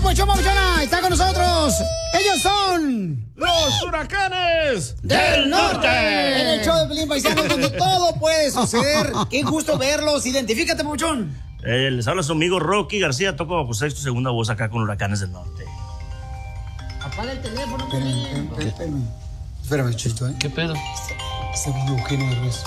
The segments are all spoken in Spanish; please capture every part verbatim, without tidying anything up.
papuchón, papuchona! ¡Está con nosotros! ¡Ellos son... ¡Los huracanes del norte! En el show de Pelín Paisano, donde todo puede suceder. ¡Qué gusto verlos! Identifícate, papuchón. Eh, les habla su amigo Rocky García, toco bajo sexto segunda voz acá con Huracanes del Norte. Apaga el teléfono, Espérame, espérame. Espérame, Chito, ¿eh? ¿Qué pedo? Está hablando Eugenio Derbez.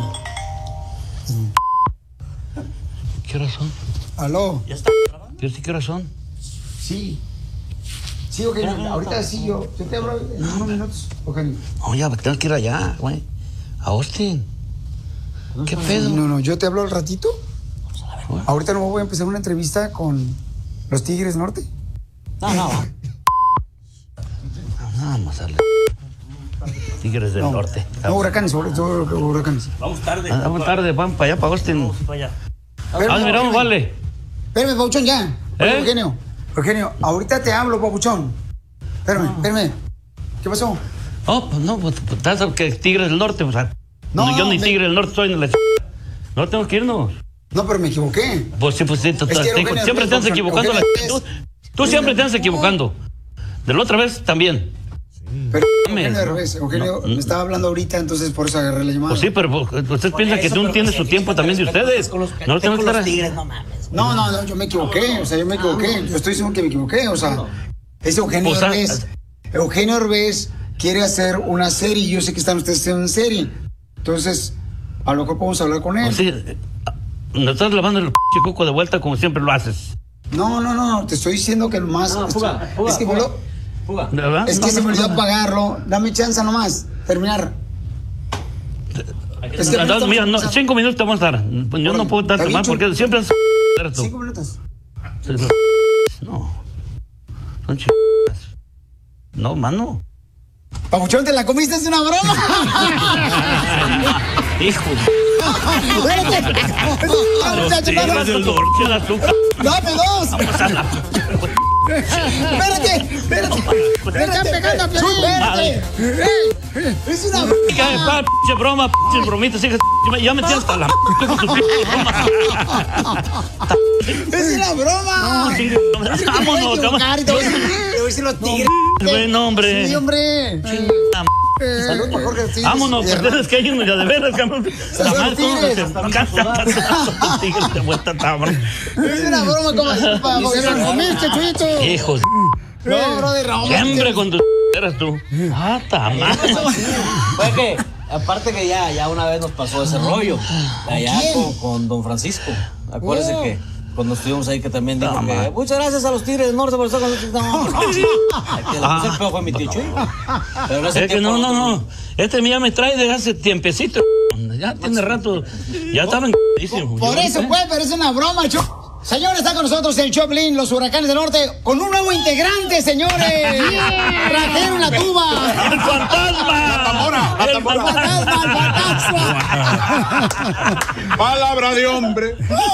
¿Qué horas son? ¿Aló? ¿Ya está? ¿Qué, ¿Qué horas son? Sí. Sí, Eugenio. Ahorita sí, yo. Yo te hablo en unos minutos, Eugenio. No, ya tengo que ir allá, güey. A Austin. ¿Qué pedo? No, no, yo te hablo al ratito. Ahorita no voy a empezar una entrevista con los Tigres Norte. No, no. Vamos a la... Tigres del No, Norte. no, huracanes, sobre todo huracanes. Vamos tarde. Ah, Vamos tarde, vamos para allá, para Austin. Vamos para allá. Ah, miramos, vale. Espérame, papuchón, ya. Oye, ¿Eh? Eugenio. Eugenio, ahorita te hablo, papuchón. Espérame, espérame. ¿Qué pasó? Oh, pues no, pues estás que Tigres del Norte, o sea. No, No, yo ni me- Tigre del Norte soy ni la ch... No tengo que irnos. No, pero me equivoqué. Pues sí, pues sí, tú- Es que tú- Eugenio siempre te Derbez, andas equivocando. la Eugenio ch... Tú, tú siempre te andas equivocando. De la otra vez también. Pero Mames, Eugenio ¿no? Derbez, Eugenio No, me estaba hablando ahorita, entonces por eso agarré la llamada. Pues sí, pero pues, usted piensa que tú tienes su tiempo también de ustedes. No tengo que estar... no mames. No, no, no, yo me equivoqué, o sea, yo me equivoqué. Yo estoy diciendo que me equivoqué, o sea, es Eugenio O sea, Derbez. Eugenio Derbez quiere hacer una serie y yo sé que están ustedes haciendo una serie. Entonces, a lo mejor podemos hablar con él. Pues sí, nos estás lavando el p*** coco de vuelta como siempre lo haces. No, no, no, te estoy diciendo que lo más... No, fuga, fuga, es que, fuga. me lo- ¿De verdad? es que No, se me no, olvidó no. pagarlo. Dame chance nomás, terminar. Es que No, ahorita mira, no, estamos- cinco minutos te vamos a dar. Pues yo no puedo darte ¿Está más bien, porque siempre has... Cinco minutos. No. Son ch... No, mano. Papuchón, ¿te la comiste? Es una broma. Hijo. Espérate. Los Tigres del Norte, el azúcar. Dame dos. Vamos a la... Espérate, espérate. ¡Le están pegando a Piolín! Espérate. Ey, Es una broma. ¿Qué pa, pinche broma, pinches bromitas, hijas? Ya me tienes hasta la... con tus pinches bromas. Es una broma. Sí, vámonos, Te voy a equivocar y te voy a- te voy a decir los tigres. Güey, no, hombre. Sí, hombre. Chingada Eh, Salud por Jorge Tigres. Vámonos, Y pues es que hay uno ya de veras, cabrón. La madre, Tigres. ¿cómo se encanta? Tigres de vuelta, cabrón. Es una broma como así, pa- ¡Y se la comiste, Chuyito! Hijos, No, bro, de Raúl. siempre con tus eras tú. Ah, ta madre. Fue que, aparte que ya, ya una vez nos pasó ese rollo, allá con, con don Francisco. Acuérdese Oh. que cuando estuvimos ahí que también dijo No, que man. muchas gracias a los Tigres del Norte por estar con nosotros. No, no, no. El que le puso el pedo fue mi tío Chuy. Pero en ese Es que tiempo no, no, no. Este ya me trae de hace tiempecito. Ya tiene rato. Ya estaba en... Por eso, pues, pero es una broma, Chu. Señores, está con nosotros el Choplin, los Huracanes del Norte, con un nuevo integrante, señores. Trajeron la tuba. ¡El fantasma! ¡El ¡El fantasma! Fantasma, el fantasma. Palabra de hombre.